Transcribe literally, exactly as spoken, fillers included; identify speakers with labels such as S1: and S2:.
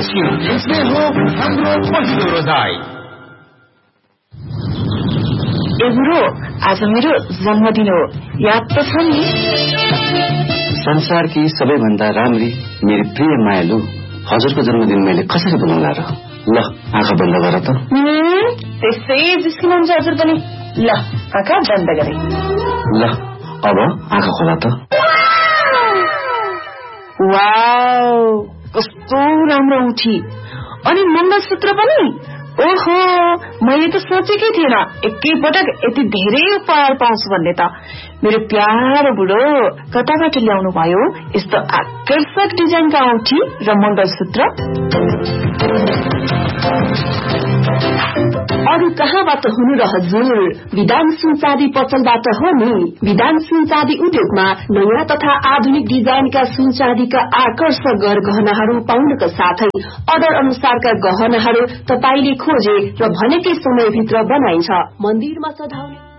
S1: Asian पेन्ट्समै हो हाम्रो पहिलो रोजाइ।
S2: ए बुढो, आज मेरो जन्मदिन हो, याद त छ नि?
S3: संसारकी सबैभन्दा राम्री मेरी प्रिय मायालु, हजुरको जन्मदिन मैले कसरी बनाउला र? ल आँखा बन्द गर त।
S2: त्यसै जिस्किनुहुन्छ हजुर पनि। ल आँखा बन्द गरे।
S3: ल अब आँखा खोला त।
S2: वाउ, कस्तो राम्रो उठी। अनि मङ्गलसूत्र पनि। ओहो, मैले त सोचेकै थिएन एकैपटक यति धेरै उपहार पाउँछु भन्ने त। मेरो प्यारो बुढो, कताबाट ल्याउनु भयो यस्तो आकर्षक डिजाइनका औँठी र मङ्गलसूत्र?
S4: अरू कहाँबाट हुनु र हजुर, विधान सुनचाँदी पसलबाट हो नि। विधान सुनचाँदी उद्योगमा नयाँ तथा आधुनिक डिजाइनका सुनचाँदीका आकर्षक गहनाहरू पाउनका साथै अर्डर अनुसारका गहनाहरू तपाईले खोजे र भनेकै समयभित्र बनाइन्छ। मन्दिरमा सजाउने